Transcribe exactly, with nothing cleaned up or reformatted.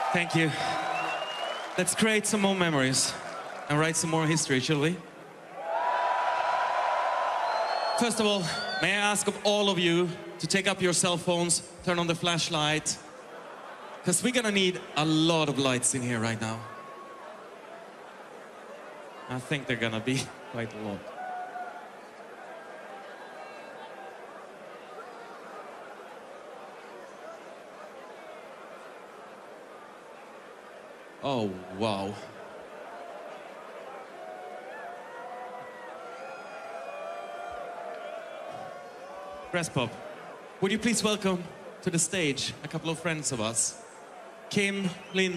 Thank you. Let's create some more memories and write some more history, shall we? First of all, may I ask of all of you to take up your cell phones, turn on the flashlight, because we're gonna need a lot of lights in here right now. I think they're gonna be quite a lot. Oh, wow. Press Pop, would you please welcome to the stage a couple of friends of us? Kim, Lynn,